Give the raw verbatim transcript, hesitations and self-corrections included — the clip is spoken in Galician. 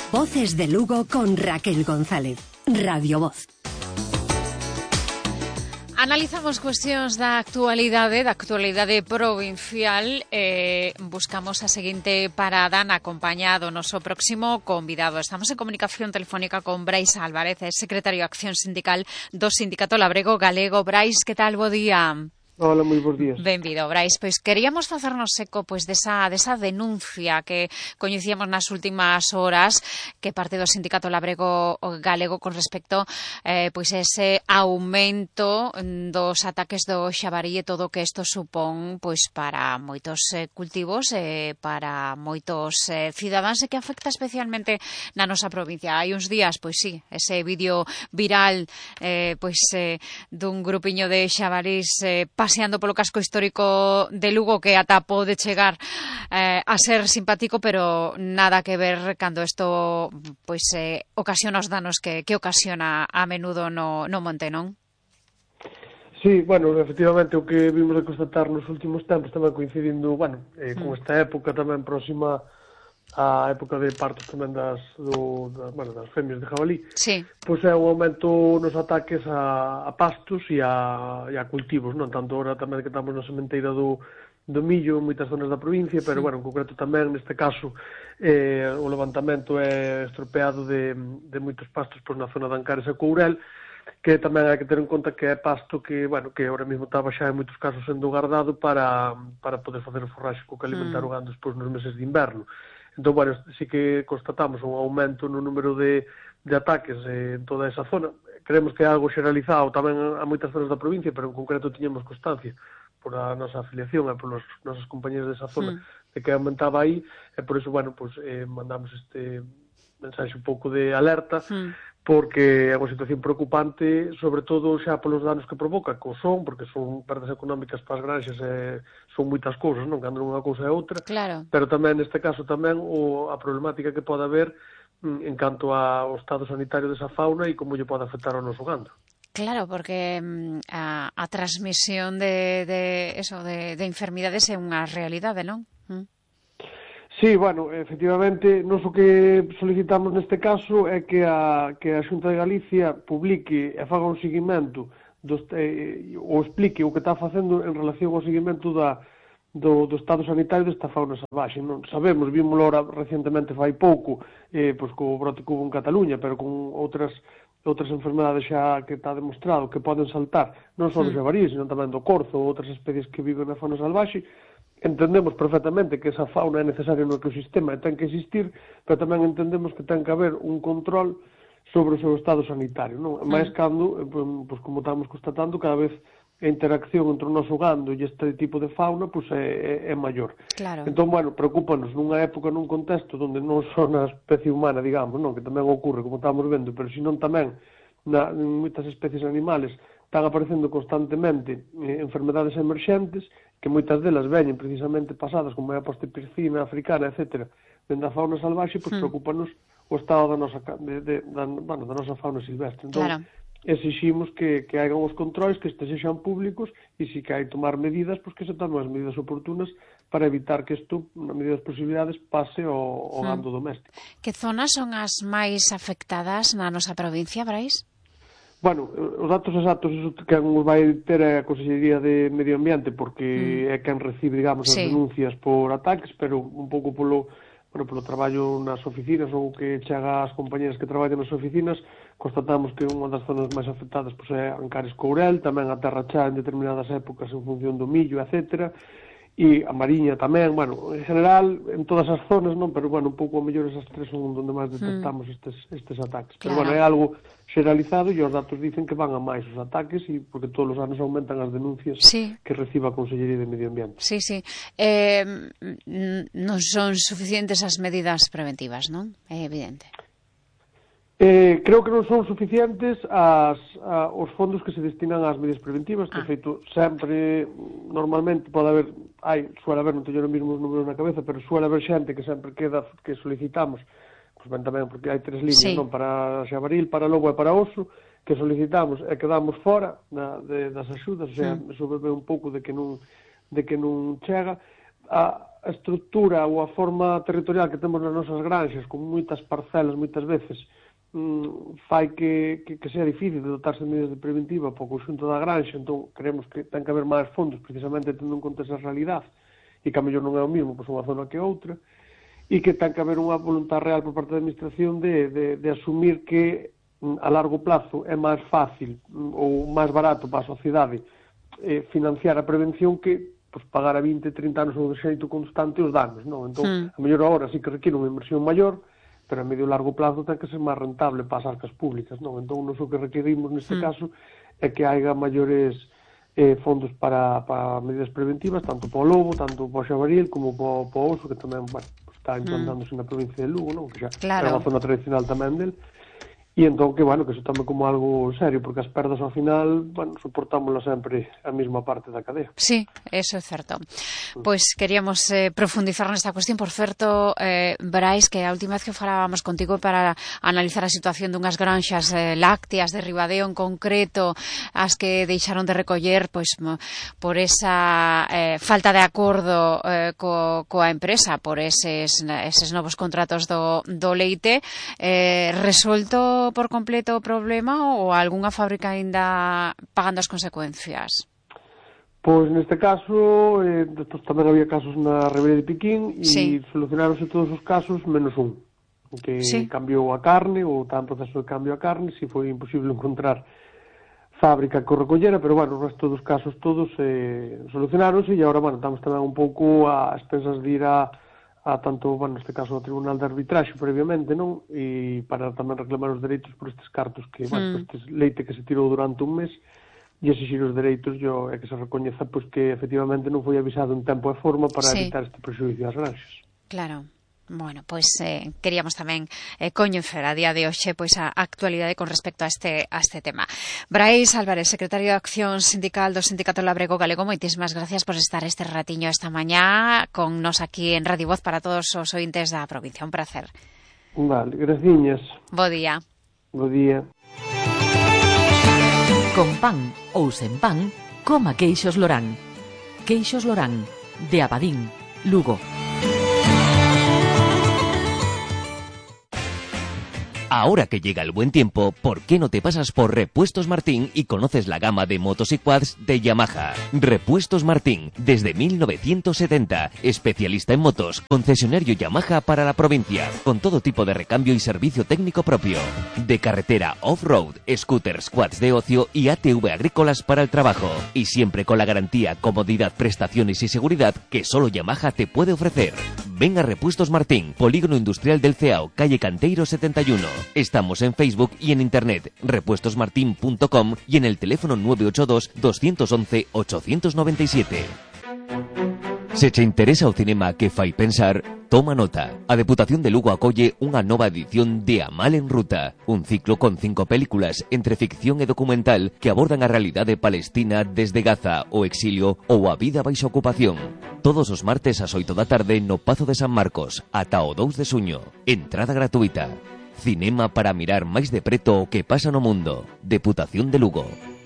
Voces de Lugo con Raquel González. Radio Voz. Analizamos cuestións da actualidade, da actualidade provincial. Eh, buscamos a seguinte parada na compañía do noso próximo convidado. Estamos en comunicación telefónica con Brais Álvarez, secretario de Acción Sindical do Sindicato Labrego Galego. Brais, que tal? Bo día. Hola, moi bons días. Benvido, Brais. Pois queríamos facernos eco pois desa desa denuncia que coñecíamos nas últimas horas que parte do Sindicato Labrego Galego con respecto eh, pois ese aumento dos ataques do xabarí e todo o que isto supón pois para moitos eh, cultivos e eh, para moitos eh, cidadáns e que afecta especialmente na nosa provincia. Hai uns días, pois sí, ese vídeo viral eh, pois eh, dun grupiño de xabarís eh, paseando polo casco histórico de Lugo que ata pode chegar eh, a ser simpático, pero nada que ver cando isto pois eh, ocasiona os danos que, que ocasiona a menudo no, no monte, non? Sí, bueno, efectivamente o que vimos de constatar nos últimos tempos tamén coincidindo, bueno, eh, con esta época tamén próxima a época de partos tamén das, do, da, bueno, das femias de jabalí, sí. Pois é un aumento nos ataques a, a pastos e a, e a cultivos, non tanto ahora tamén que estamos na sementeira do, do millo en moitas zonas da provincia, pero, sí. bueno, en concreto tamén neste caso eh, o levantamento é estropeado de, de moitos pastos pois, na zona de Ancares e Courel, que tamén hai que ter en conta que é pasto que, bueno, que ahora mesmo estaba xa en moitos casos sendo guardado para, para poder facer o forraxe co que alimentar mm. o gando despois nos meses de inverno. Entón, bueno, sí que constatamos un aumento no número de, de ataques eh, en toda esa zona. Creemos que é algo xeralizado tamén a moitas zonas da provincia, pero en concreto tiñamos constancia por a nosa afiliación e por os nosos compañeros desa zona mm. de que aumentaba aí, e por iso, bueno, pues, eh, mandamos este mensaxe un pouco de alerta, mm. porque é unha situación preocupante, sobre todo xa polos danos que provoca, que son, porque son perdas económicas para as granxas, e son moitas cousas, non? Cando unha cousa é outra, claro. Pero tamén neste caso tamén o, a problemática que pode haber en canto ao estado sanitario desa fauna e como lle pode afectar ao noso gando. Claro, porque a, a transmisión de, de, eso, de, de enfermidades é unha realidade, non? Mm. Sí, bueno, efectivamente, nos o que solicitamos neste caso é que a, que a Xunta de Galicia publique e faga un seguimento dos, eh, ou explique o que está facendo en relación ao seguimento da, do, do estado sanitario desta fauna salvaxe. Non sabemos, vímoslo ahora recentemente fai pouco, eh, pois co brote que hubo en Cataluña, pero con outras outras enfermedades xa que está demostrado que poden saltar, non só do xabarí, sino tamén do corzo ou outras especies que viven na fauna salvaxe. Entendemos perfectamente que esa fauna é necesaria no ecosistema e ten que existir, pero tamén entendemos que ten que haber un control sobre o seu estado sanitario, non? Mais cando, pois, como estamos constatando, cada vez a interacción entre o noso gando e este tipo de fauna pois, é, é, é maior. Claro. Entón, bueno, preocúpanos nunha época, nun contexto onde non só na especie humana, digamos, non, que tamén ocorre, como estamos vendo, pero senón tamén na, en moitas especies animales están aparecendo constantemente eh, enfermedades emerxentes, que moitas delas veñen precisamente pasadas, como é a postepircina africana, etcétera, dende a fauna salvaxe, pois hmm. preocupanos o estado da nosa, de, de, da, bueno, da nosa fauna silvestre. Entón, claro. exiximos que, que hagan os controis, que estes sexan públicos, e se que hai tomar medidas, pois que se tomen as medidas oportunas para evitar que isto, na medida das posibilidades, pase ao, ao gando hmm. doméstico. Que zonas son as máis afectadas na nosa provincia, Brais? Bueno, os datos exactos eso que nos vai ter é a Consellería de Medio Ambiente, porque mm. é quen recibe, digamos, as sí. denuncias por ataques, pero un pouco polo, bueno, polo traballo nas oficinas ou que chega ás compañeras que traballan nas oficinas, constatamos que unha das zonas máis afectadas pois, é Ancares Courel, tamén a Terra Chá en determinadas épocas en función do millo, etcétera, e a Mariña tamén, bueno, en general, en todas as zonas, non, pero, bueno, un pouco a mellor esas tres son onde máis detectamos mm. estes, estes ataques. Claro. Pero, bueno, é algo xeralizado e os datos dicen que van a máis os ataques e porque todos os anos aumentan as denuncias sí. que reciba a Consellería de Medio Ambiente. Sí, sí. Eh, non son suficientes as medidas preventivas, non? É evidente. Eh, creo que non son suficientes as, a, os fondos que se destinan ás medidas preventivas, que, ah. de feito, sempre, normalmente, pode haber, hai, suele haber, non teño os mesmos números na cabeza, pero suele haber xente que sempre queda, que solicitamos, pois ben tamén, porque hai tres líneas, sí. non, para xabaril, para lobo e para oso, que solicitamos e quedamos fora na, de, das axudas, o sea, mm. eso bebe un pouco de que non, de que non chega. A, a estructura ou a forma territorial que temos nas nosas granxas, con moitas parcelas moitas veces, mmm, fai que, que, que sea difícil de dotarse de medidas de preventiva para o conxunto da granxa, entón creemos que ten que haber máis fondos precisamente tendo en conta esa realidade, e que a mellor non é o mesmo pois unha zona que outra, e que ten que haber unha voluntad real por parte da administración de, de, de asumir que a largo plazo é máis fácil ou máis barato para a sociedade eh, financiar a prevención que pues, pagar a vinte, trinta anos de xeito constante os danos, non? Entón, mm. a mellor agora sí que requiere unha inversión maior, pero a medio e largo plazo ten que ser máis rentable para as arcas públicas, non? Entón, non o que requerimos neste mm. caso é que haiga maiores eh, fondos para, para medidas preventivas, tanto para o lobo, tanto para o xabaril, como para, para o oso, que tamén, bueno, pues, está implantándose mm. na provincia de Lugo, non? Que xa claro. É unha zona tradicional tamén del. E entón que, bueno, que se tome como algo serio, porque as perdas ao final, bueno, soportámoslas sempre a mesma parte da cadea. Sí, eso é certo. Pois queríamos eh, profundizar nesta cuestión, por certo, eh, Brais, que a última vez que falábamos contigo para analizar a situación dunhas granxas eh, lácteas de Ribadeo en concreto, as que deixaron de recoller, pois, por esa eh, falta de acordo eh, co, coa empresa, por eses, eses novos contratos do, do leite, eh, resolto por completo o problema ou algunha fábrica aínda pagando as consecuencias? Pois neste caso, eh, despois tamén había casos na Ribeira de Piquín e sí. solucionaronse todos os casos menos un, que sí. cambiou a carne ou está en proceso de cambio a carne, si foi imposible encontrar fábrica que o recollera, pero bueno, o resto dos casos todos eh, solucionaronse e agora, bueno, estamos tamén un pouco a expensas de ir a a tanto, bueno, neste caso, ao Tribunal de Arbitraxe previamente, non? E para tamén reclamar os dereitos por estes cartos que, mm. bueno, este leite que se tirou durante un mes e exixir os dereitos yo, é que se recoñeza pois que efectivamente non foi avisado en tempo e forma para sí. evitar este prexuicio ás granxas. Claro. Bueno, pois eh, queríamos tamén eh, coñecer a día de hoxe pois a actualidade con respecto a este a este tema. Brais Álvarez, secretario de Acción Sindical do Sindicato Labrego Galego, moitísimas gracias por estar este ratiño esta mañá con nos aquí en Radio Voz para todos os ointes da provincia. Un placer. Vale, graciñas. Bo día. Bo día. Con pan ou sen pan, coma queixos Lorán. Queixos Lorán, de Abadín, Lugo. Ahora que llega el buen tiempo, ¿por qué no te pasas por Repuestos Martín y conoces la gama de motos y quads de Yamaha? Repuestos Martín, desde mil novecientos setenta, especialista en motos, concesionario Yamaha para la provincia, con todo tipo de recambio y servicio técnico propio. De carretera, off-road, scooters, quads de ocio y A T V agrícolas para el trabajo. Y siempre con la garantía, comodidad, prestaciones y seguridad que solo Yamaha te puede ofrecer. Ven a Repuestos Martín, Polígono Industrial del Ceao, calle Canteiro setenta y uno. Estamos en Facebook y en internet, repuestos martin punto com y en el teléfono nueve ocho dos, dos once, ocho nueve siete. Se che interesa o cinema que fai pensar, toma nota. A Deputación de Lugo acolle unha nova edición de A Mal en Ruta, un ciclo con cinco películas entre ficción e documental que abordan a realidade palestina desde Gaza, o exilio ou a vida baixo ocupación. Todos os martes ás oito da tarde no Pazo de San Marcos, ata o dous de xuño. Entrada gratuita. Cinema para mirar máis de preto o que pasa no mundo. Deputación de Lugo.